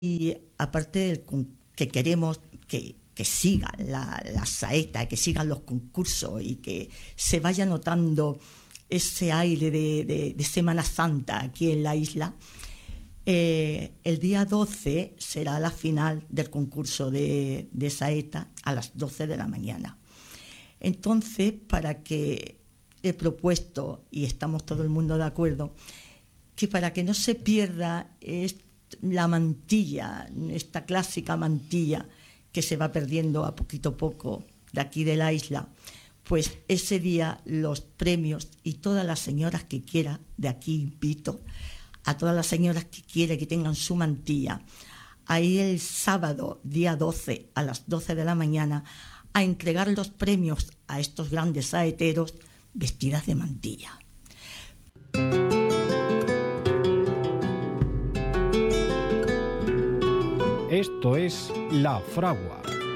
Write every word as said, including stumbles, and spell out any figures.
Y aparte del que queremos que, que siga la, la saeta, que sigan los concursos y que se vaya notando ese aire de, de, de Semana Santa aquí en la isla, eh, el día doce será la final del concurso de, de saeta a las doce de la mañana. Entonces, para que he propuesto, y estamos todo el mundo de acuerdo, que para que no se pierda este la mantilla, esta clásica mantilla que se va perdiendo a poquito a poco de aquí de la isla, pues ese día los premios y todas las señoras que quiera, de aquí invito a todas las señoras que quiera que tengan su mantilla, ahí el sábado, día doce, a las doce de la mañana, a entregar los premios a estos grandes saeteros vestidas de mantilla. Esto es La Fragua.